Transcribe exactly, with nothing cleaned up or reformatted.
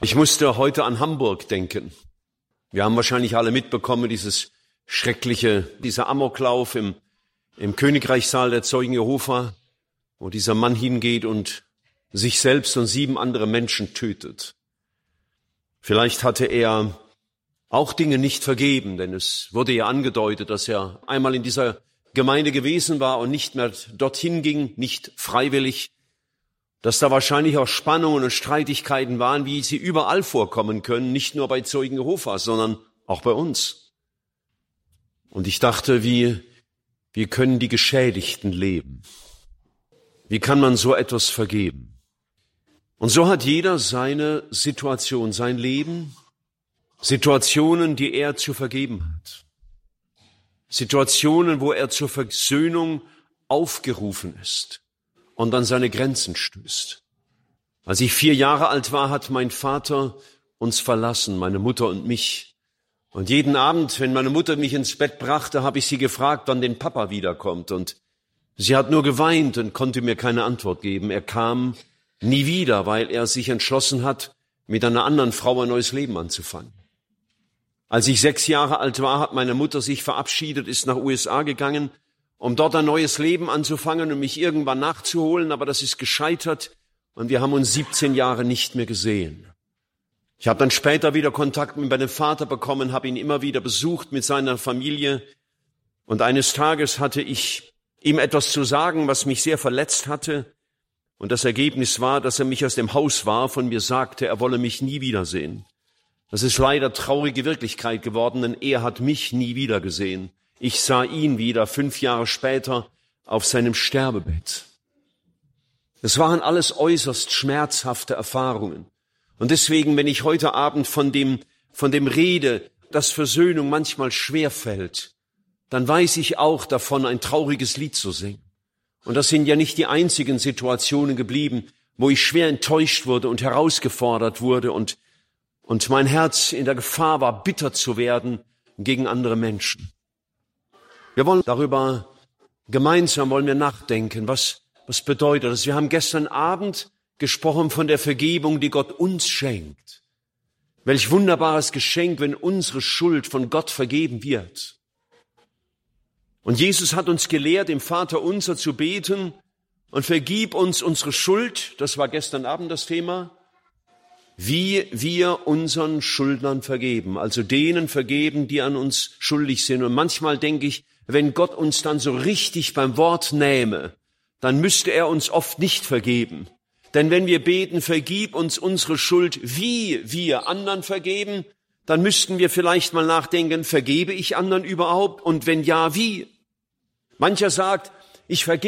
Ich musste heute an Hamburg denken. Wir haben wahrscheinlich alle mitbekommen, dieses schreckliche, dieser Amoklauf im, im Königreichssaal der Zeugen Jehova, wo dieser Mann hingeht und sich selbst und sieben andere Menschen tötet. Vielleicht hatte er auch Dinge nicht vergeben, denn es wurde ja angedeutet, dass er einmal in dieser Gemeinde gewesen war und nicht mehr dorthin ging, nicht freiwillig, dass da wahrscheinlich auch Spannungen und Streitigkeiten waren, wie sie überall vorkommen können, nicht nur bei Zeugen Jehovas, sondern auch bei uns. Und ich dachte, wie, wie können die Geschädigten leben? Wie kann man so etwas vergeben? Und so hat jeder seine Situation, sein Leben, Situationen, die er zu vergeben hat. Situationen, wo er zur Versöhnung aufgerufen ist und an seine Grenzen stößt. Als ich vier Jahre alt war, hat mein Vater uns verlassen, meine Mutter und mich. Und jeden Abend, wenn meine Mutter mich ins Bett brachte, habe ich sie gefragt, wann denn Papa wiederkommt. Und sie hat nur geweint und konnte mir keine Antwort geben. Er kam nie wieder, weil er sich entschlossen hat, mit einer anderen Frau ein neues Leben anzufangen. Als ich sechs Jahre alt war, hat meine Mutter sich verabschiedet, ist nach U S A gegangen, um dort ein neues Leben anzufangen und mich irgendwann nachzuholen, aber das ist gescheitert und wir haben uns siebzehn Jahre nicht mehr gesehen. Ich habe dann später wieder Kontakt mit meinem Vater bekommen, habe ihn immer wieder besucht mit seiner Familie und eines Tages hatte ich ihm etwas zu sagen, was mich sehr verletzt hatte und das Ergebnis war, dass er mich aus dem Haus warf und mir sagte, er wolle mich nie wiedersehen. Das ist leider traurige Wirklichkeit geworden, denn er hat mich nie wieder gesehen. Ich sah ihn wieder fünf Jahre später auf seinem Sterbebett. Es waren alles äußerst schmerzhafte Erfahrungen. Und deswegen, wenn ich heute Abend von dem, von dem rede, dass Versöhnung manchmal schwer fällt, dann weiß ich auch davon, ein trauriges Lied zu singen. Und das sind ja nicht die einzigen Situationen geblieben, wo ich schwer enttäuscht wurde und herausgefordert wurde und Und mein Herz in der Gefahr war, bitter zu werden gegen andere Menschen. Wir wollen darüber, gemeinsam wollen wir nachdenken, was, was bedeutet das? Wir haben gestern Abend gesprochen von der Vergebung, die Gott uns schenkt. Welch wunderbares Geschenk, wenn unsere Schuld von Gott vergeben wird. Und Jesus hat uns gelehrt, im Vater unser zu beten und vergib uns unsere Schuld, das war gestern Abend das Thema, wie wir unseren Schuldnern vergeben, also denen vergeben, die an uns schuldig sind. Und manchmal denke ich, wenn Gott uns dann so richtig beim Wort nähme, dann müsste er uns oft nicht vergeben. Denn wenn wir beten, vergib uns unsere Schuld, wie wir anderen vergeben, dann müssten wir vielleicht mal nachdenken, vergebe ich anderen überhaupt? Und wenn ja, wie? Mancher sagt, ich vergebe